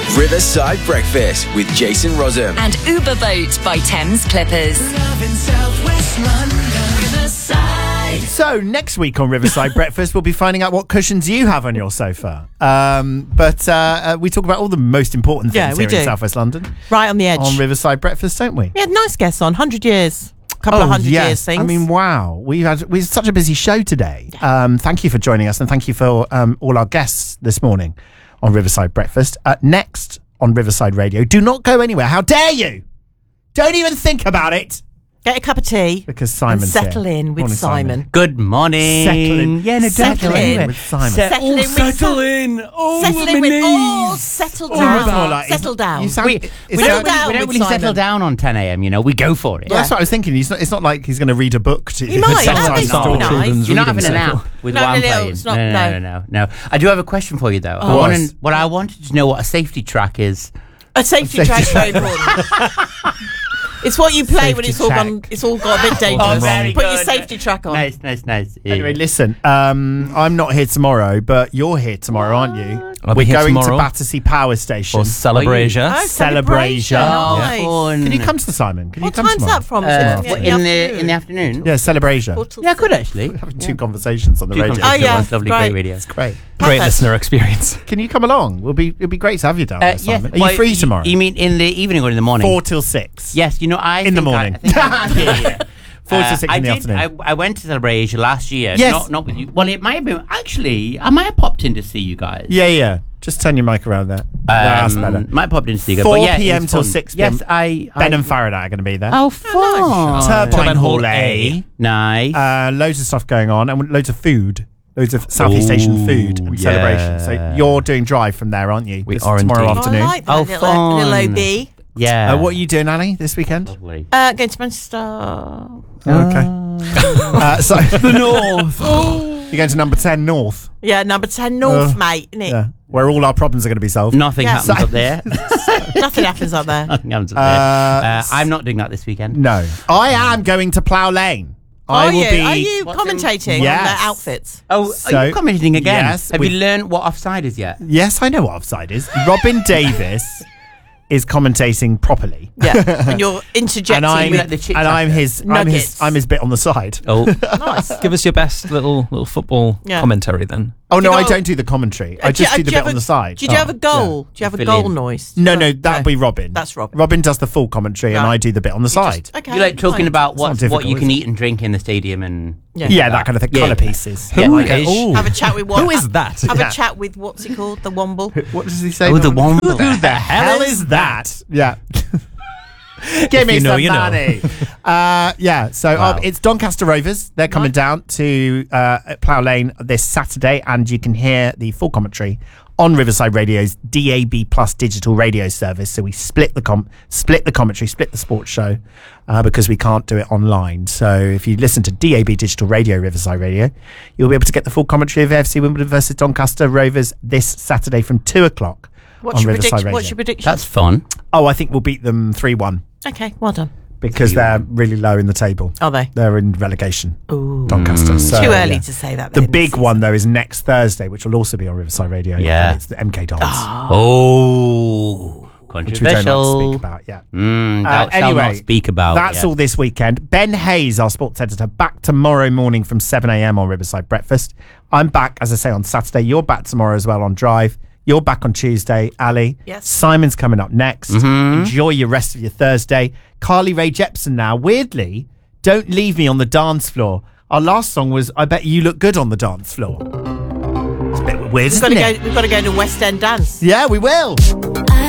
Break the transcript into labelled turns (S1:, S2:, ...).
S1: Riverside Breakfast with Jason Rossum.
S2: And Uber Boat by Thames Clippers.
S3: So next week on Riverside Breakfast, we'll be finding out what cushions you have on your sofa. But we talk about all the most important things here in South West London.
S4: Right on the edge.
S3: On Riverside Breakfast, don't we?
S4: We had nice guests on, 100 years. Couple of 100 years things.
S3: I mean, wow. We had such a busy show today. Thank you for joining us, and thank you for all our guests this morning on Riverside Breakfast. Next on Riverside Radio, do not go anywhere. How dare you? Don't even think about it.
S4: Get a cup of tea.
S3: Because Simon's
S4: and settle
S3: here.
S4: in with
S3: Morning,
S4: Simon.
S5: Good morning.
S3: Settle in.
S5: Yeah, no,
S4: Settle in
S3: with Simon.
S4: Settle in with
S5: settle in. Oh,
S4: settle in with all. Settle down. Settle down.
S3: You sound,
S5: We don't really
S4: Simon.
S5: settle down on 10 a.m. You know, we go for it.
S3: Well, that's what I was thinking. It's not like he's going to read a book to you.
S4: He might.
S3: Sometimes
S4: That'd be nice.
S5: You're not having a nap with
S4: No,
S5: what I'm
S4: no,
S5: playing.
S4: it's not-
S5: No. I do have a question for you though. What I wanted to know what a safety track is.
S4: A safety track is very important. It's what you play when it's all
S3: Safety
S4: gone. It's all got a bit dangerous.
S5: very
S4: Put your
S5: good.
S4: safety track on.
S5: Nice.
S3: Anyway, listen, I'm not here tomorrow, but you're here tomorrow, aren't you?
S6: I'll be
S3: We're
S6: here
S3: going
S6: tomorrow.
S3: to Battersea Power Station.
S6: For Celebrasia.
S4: Oh,
S3: Celebration.
S4: Nice.
S5: fun.
S3: Can you come to the Simon? Can you
S4: What
S3: come
S4: time's
S3: tomorrow?
S4: that from?
S5: In the afternoon?
S3: Yeah, Celebration.
S5: Yeah, I could actually.
S3: We're having two conversations on the
S5: Two
S3: radio.
S5: conversations.
S4: yeah,
S5: That's lovely,
S4: great.
S5: great radio.
S3: Great.
S6: Great
S4: Perfect.
S6: listener experience.
S3: Can you come along? It'll be great to have you down there, Simon. Are you
S5: Well,
S3: free tomorrow?
S5: You mean in the evening or in the morning?
S3: 4 till 6.
S5: Yes, you know,
S3: In the morning. 4 till 6 in the afternoon.
S5: I went to Celebration last year.
S3: Yes.
S5: Not with you. Well, it might have been. Actually, I might have popped in to see you guys.
S3: Yeah. Just turn your mic around there. That's better.
S5: Might have popped in to see you guys.
S3: 4
S5: but yeah,
S3: p.m.
S5: it's
S3: till
S5: fun.
S3: 6 p.m.
S5: Yes,
S3: Ben and Faraday are going to be there.
S5: Oh, fun.
S3: Turbine Hall A.
S5: Nice.
S3: Loads of stuff going on and loads of food. Loads of South East Asian food and celebration. So you're doing drive from there, aren't you?
S6: We
S3: This
S6: are
S3: tomorrow
S6: indeed.
S3: afternoon.
S4: I like that
S5: Oh,
S4: little
S5: fun.
S4: OB.
S5: Yeah.
S3: What are you doing, Annie, this weekend?
S5: Lovely.
S4: Going to Manchester.
S3: Okay. So
S6: The North.
S3: you're going to number 10 North.
S4: Yeah, number 10 North, mate, isn't it?
S3: Yeah. Where all our problems are going to be solved.
S5: Nothing
S4: Yeah.
S5: happens up there.
S4: Nothing happens up there.
S5: Nothing happens up there. I'm not doing that this weekend.
S3: No. I am going to Plough Lane.
S4: Are you
S5: What's
S4: commentating on
S3: Yes.
S4: their outfits?
S5: Oh,
S3: So-
S5: are you commenting again?
S3: Yes,
S5: Have you learned what offside is yet?
S3: Yes, I know what offside is. Robin Davis is commentating properly.
S4: Yeah, and you're interjecting
S3: And I'm,
S4: with
S5: like the chit
S3: and I'm
S5: chatter.
S3: his
S4: Nuggets.
S3: I'm his bit on the side.
S5: Oh,
S4: nice.
S6: Give us your best little football
S4: Yeah.
S6: commentary then.
S3: Oh no,
S4: you
S3: I
S4: know-
S3: don't do the commentary. I just do the bit on the side.
S4: Do you have a goal? Do you have a
S5: Fill
S4: goal
S5: in.
S4: noise?
S3: No, that'll be Robin.
S4: That's Robin.
S3: Robin does the full commentary and
S4: Right.
S3: I do the bit on the side.
S4: Okay.
S5: you like talking
S4: fine.
S5: about
S3: not
S5: what
S3: difficult,
S5: you
S3: is
S5: can
S3: it?
S5: eat and drink in the stadium and
S3: Yeah, that kind of thing.
S5: Yeah.
S3: Colour pieces.
S5: Yeah, like
S6: is-
S5: ooh.
S4: Have a chat with what?
S6: Who is that?
S4: Have
S3: Yeah.
S4: a chat with what's he called? The Womble.
S3: What does he say?
S5: Oh, the
S3: Robin?
S5: Womble.
S3: Who the hell is that? Yeah. Give me
S6: you know,
S3: some
S6: you know.
S3: money. So
S5: Wow.
S3: it's Doncaster Rovers. They're coming down to Plough Lane this Saturday, and you can hear the full commentary on Riverside Radio's DAB Plus digital radio service. So we split the commentary, split the sports show because we can't do it online. So if you listen to DAB digital radio, Riverside Radio, you'll be able to get the full commentary of AFC Wimbledon versus Doncaster Rovers this Saturday from 2:00
S4: What's
S3: on
S4: your
S3: Riverside
S4: prediction?
S3: Radio.
S4: What's your prediction?
S5: That's fun.
S3: Oh, I think we'll beat them 3-1
S4: Okay, well done.
S3: because they're really low in the table.
S4: Are they?
S3: They're in relegation.
S4: Ooh.
S3: Doncaster. So,
S4: Too early
S3: yeah.
S4: to say that.
S3: The
S4: then.
S3: big one though is next Thursday, which will also be on Riverside Radio.
S5: Yeah.
S3: and it's the MK Dons,
S5: Oh,
S3: which we don't like to
S5: controversial.
S3: speak about. Yeah.
S5: Thou shalt not speak about.
S3: That's
S5: yeah.
S3: all this weekend. Ben Hayes, our sports editor, back tomorrow morning from 7 a.m. on Riverside Breakfast. I'm back, as I say, on Saturday. You're back tomorrow as well on Drive. You're back on Tuesday, Ali.
S4: Yes.
S3: Simon's coming up next. Enjoy your rest of your Thursday. Carly Rae Jepsen now. Weirdly, Don't Leave Me on the Dance Floor. Our last song was I Bet You Look Good on the Dance Floor. It's a bit weird, isn't it?
S4: We've got to go to West End Dance.
S3: Yeah, we will.